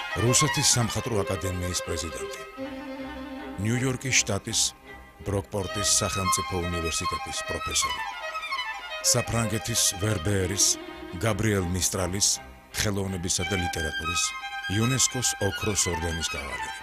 რუსეთის სამხატვრო აკადემიის პრეზიდენტი, ნიუ-იორკის შტატის ბროკპორტის სახელმწიფო უნივერსიტეტის პროფესორი, საფრანგეთის ვერბეერის, გაბრიელ მისტრალის, ხელოვნებისა და ლიტერატურის, იუნესკოს ოქროს ორდენის კავალერი.